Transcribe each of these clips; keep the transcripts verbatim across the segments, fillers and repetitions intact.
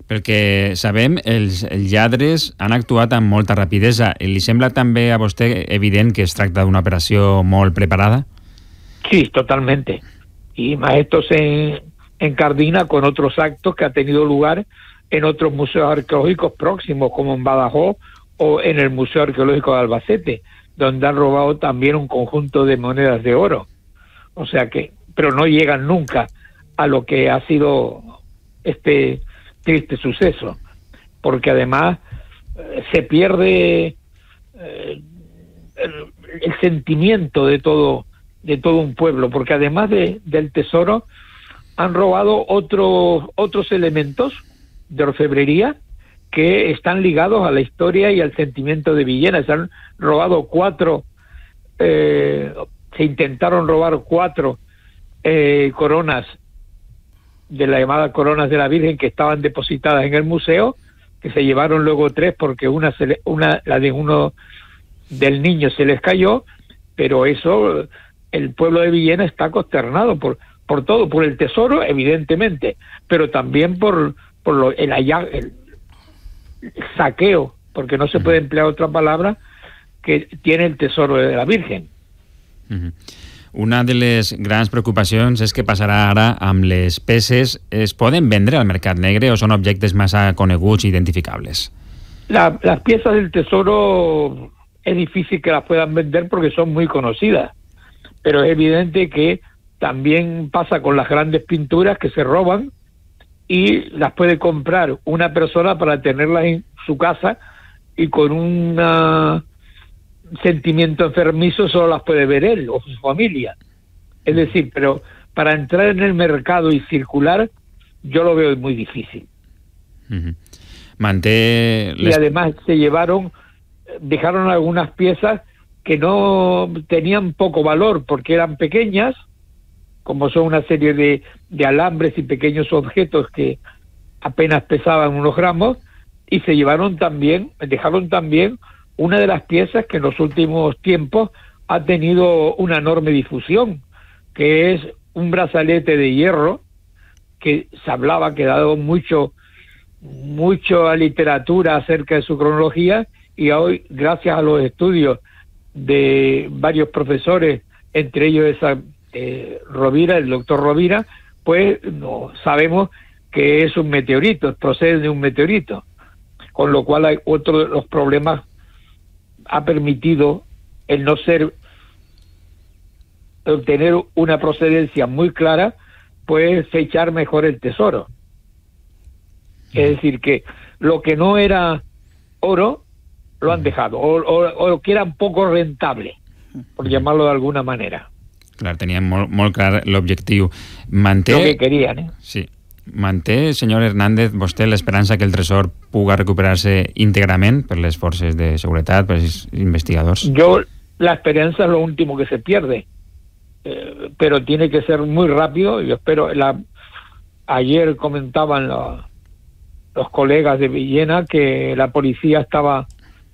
Pel que sabem, els, els lladres han actuat amb molta rapidesa. Li sembla també a vostè evident que es tracta d'una operació molt preparada? Sí, totalmente. Y más esto se encardina con otros actos que ha tenido lugar en otros museos arqueológicos próximos, como en Badajoz o en el Museo Arqueológico de Albacete, donde han robado también un conjunto de monedas de oro. O sea que, pero no llegan nunca a lo que ha sido este triste suceso, porque además eh, se pierde eh, el, el sentimiento de todo de todo un pueblo, porque además de, del tesoro han robado otros otros elementos de orfebrería que están ligados a la historia y al sentimiento de Villena. Se han robado cuatro, eh, se intentaron robar cuatro eh, coronas de la llamada coronas de la Virgen que estaban depositadas en el museo, que se llevaron luego tres porque una, se le, una la de uno del niño se les cayó, pero eso, el pueblo de Villena está consternado por por todo, por el tesoro evidentemente, pero también por por lo, el, allá, el saqueo, porque no se puede emplear otra palabra, que tiene el tesoro de la Virgen. Uh-huh. Una de les grans preocupacions és què passarà ara amb les peces. Es poden vendre al mercat negre o són objectes massa coneguts i identificables? La, las piezas del tesoro es difícil que las puedan vender porque son muy conocidas, pero es evidente que también pasa con las grandes pinturas que se roban y las puede comprar una persona para tenerlas en su casa y con un sentimiento enfermizo solo las puede ver él o su familia. Es decir, pero para entrar en el mercado y circular yo lo veo muy difícil. Uh-huh. Manté les... Y además se llevaron, dejaron algunas piezas que no tenían poco valor porque eran pequeñas, como son una serie de, de alambres y pequeños objetos que apenas pesaban unos gramos, y se llevaron también, dejaron también una de las piezas que en los últimos tiempos ha tenido una enorme difusión, que es un brazalete de hierro que se hablaba, que ha dado mucho, mucha literatura acerca de su cronología, y hoy, gracias a los estudios de varios profesores, entre ellos esa Eh, Rovira, el doctor Rovira, pues no sabemos que es un meteorito, procede de un meteorito, con lo cual hay otro de los problemas, ha permitido el no ser, obtener una procedencia muy clara, pues fechar mejor el tesoro. Es decir, que lo que no era oro lo han dejado, o, o, o que era un poco rentable, por llamarlo de alguna manera. Clar, tenien molt, molt clar l'objectiu. Manté... Lo que querían, eh? Sí. Manté, senyor Hernández, vostè l'esperança que el tresor puga recuperar-se íntegrament per les forces de seguretat, per els investigadors? Yo, la esperanza es lo último que se pierde, eh, pero tiene que ser muy rápido. Yo espero, la, ayer comentaban la, los colegas de Villena que la policía estaba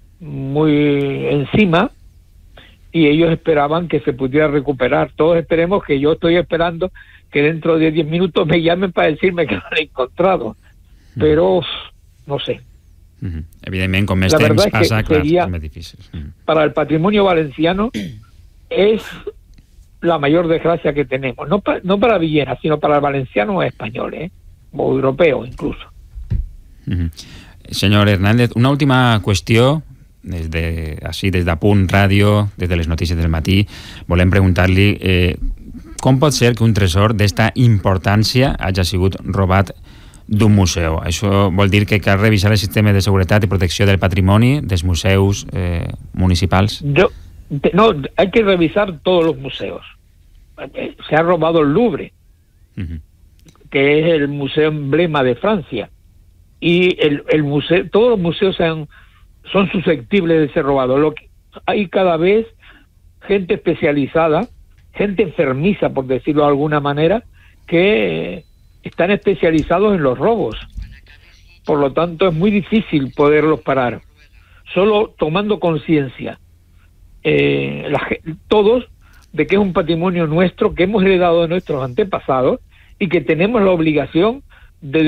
muy encima, y ellos esperaban que se pudiera recuperar. Todos esperemos, que yo estoy esperando que dentro de diez minutos me llamen para decirme que lo han encontrado. Pero, no sé. Uh-huh. Evidentment, com més temps passa, clar, és més difícil. Uh-huh. Para el patrimonio valenciano es la mayor desgracia que tenemos. No, pa, no para Villena, sino para el valenciano español, ¿eh? O europeo incluso. Uh-huh. Senyor Hernández, una última qüestió. Des de, així, des d'Apunt Ràdio, des de les notícies del matí, volem preguntar-li eh, com pot ser que un tresor d'esta importància hagi sigut robat d'un museu. Això vol dir que cal revisar el sistema de seguretat i protecció del patrimoni dels museus eh, municipals? Yo, no, hay que revisar todos los museos. Se ha robado el Louvre, uh-huh. que es el museo emblema de Francia, y el, el museo, todos los museos se han son susceptibles de ser robados. Lo que hay cada vez gente especializada, gente enfermiza, por decirlo de alguna manera, que están especializados en los robos. Por lo tanto, es muy difícil poderlos parar. Solo tomando conciencia eh, la, todos de que es un patrimonio nuestro que hemos heredado de nuestros antepasados y que tenemos la obligación de